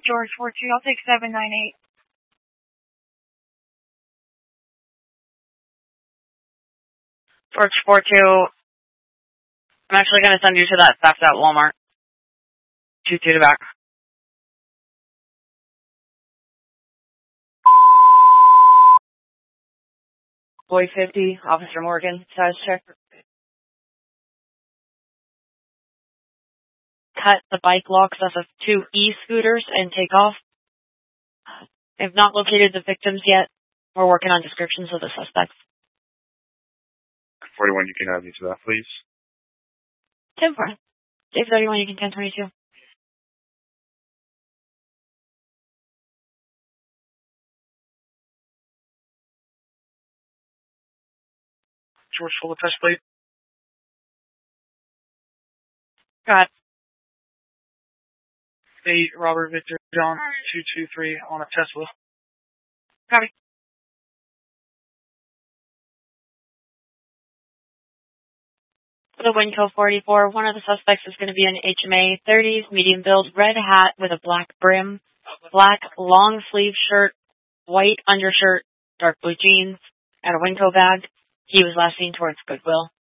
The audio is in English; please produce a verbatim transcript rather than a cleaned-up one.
George four two, I'll take seven nine eight. George four two, I'm actually going to send you to that theft at Walmart. two two to back. Boy fifty, Officer Morgan, status check. Cut the bike locks off of two e-scooters and take off. I have not located the victims yet. We're working on descriptions of the suspects. forty-one, you can add me to that, please. ten four. J thirty-one, you can ten twenty-two. George, full of test plate. Got eight, Robert Victor John, two two three on a Tesla. Copy. For the Winco forty-four, one of the suspects is going to be an H M A thirties, medium build, red hat with a black brim, black long sleeve shirt, white undershirt, dark blue jeans, and a Winco bag. He was last seen towards Goodwill.